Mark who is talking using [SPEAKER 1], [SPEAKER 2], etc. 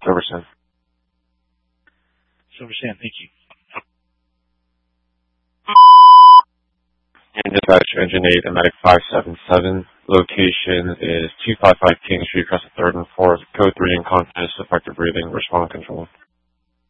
[SPEAKER 1] Silverson.
[SPEAKER 2] Silverson, thank you.
[SPEAKER 1] And dispatch engine 8, Emetic 577. Location is 255 King Street, across the 3rd and 4th. Code 3 in contest, effective breathing, respond control.